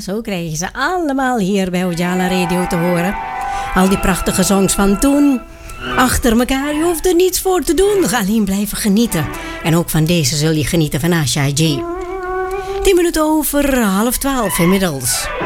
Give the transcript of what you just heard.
zo krijgen ze allemaal hier bij Ojala Radio te horen. Al die prachtige songs van toen. Achter elkaar, je hoeft er niets voor te doen. Nog alleen blijven genieten. En ook van deze zul je genieten van Asha G. 10 minuten over 11:30 inmiddels.